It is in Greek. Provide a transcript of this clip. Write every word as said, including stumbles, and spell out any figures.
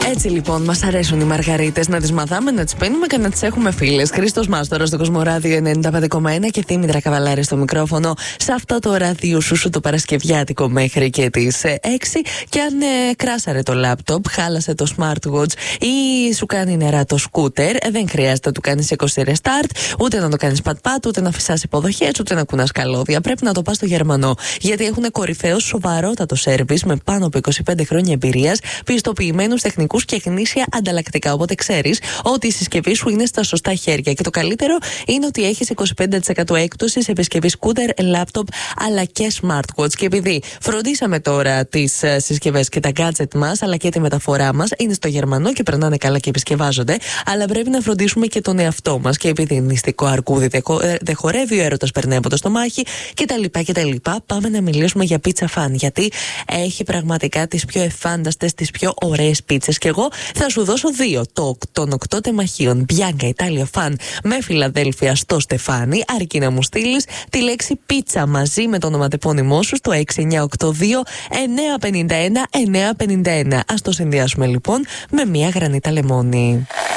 Έτσι λοιπόν, μας αρέσουν οι μαργαρίτες, να τις μαθάμε, να τις πίνουμε και να τις έχουμε φίλες. Χρήστος Μάστορας στο Κοσμοράδιο ενενήντα πέντε κόμμα ένα και Δήμητρα Καβαλάρη στο μικρόφωνο. Σε αυτό το ράδιο σου, σου το Παρασκευιάτικο μέχρι και τις έξι. Και αν ε, κράσαρε το λάπτοπ, χάλασε το smartwatch ή σου κάνει νερά το σκούτερ, ε, δεν χρειάζεται να του κάνεις είκοσι restart, ούτε να το κάνεις πατ-πατ, ούτε να φυσάς υποδοχές, ούτε να κουνάς καλώδια. Πρέπει να το πας στο Γερμανό. Γιατί έχουν κορυφαίο σοβαρότατο σέρβις με πάνω από είκοσι πέντε χρόνια εμπειρίας, πιστοποιημένους τεχνικούς και γνήσια ανταλλακτικά. Οπότε ξέρεις ότι η συσκευή σου είναι στα σωστά χέρια. Και το καλύτερο είναι ότι έχεις είκοσι πέντε τοις εκατό έκπτωση σε επισκευή σκούτερ, λάπτοπ αλλά και smartwatch. Και επειδή φροντίσαμε τώρα τις uh, συσκευές και τα gadget μας αλλά και τη μεταφορά μας, είναι στο Γερμανό και περνάνε καλά και επισκευάζονται. Αλλά πρέπει να φροντίσουμε και τον εαυτό μας. Και επειδή νηστικό αρκούδι δεν χορεύει, ο έρωτας περνάει από το στομάχι κτλ. κτλ. Πάμε να μιλήσουμε για πίτσα φαν. Γιατί έχει πραγματικά τις πιο εφάνταστες, τις πιο ωραίες πίτσες. Και εγώ θα σου δώσω δύο. Το, των οκτώ τεμαχίων Bianca Italia Fan με Φιλαδέλφια στο Στεφάνι. Αρκεί να μου στείλεις τη λέξη πίτσα μαζί με το ονοματεπώνυμό σου στο έξι εννιά οκτώ δύο εννιά πέντε ένα εννιά πέντε ένα. Ας το συνδυάσουμε λοιπόν με μια γρανίτα λεμόνι.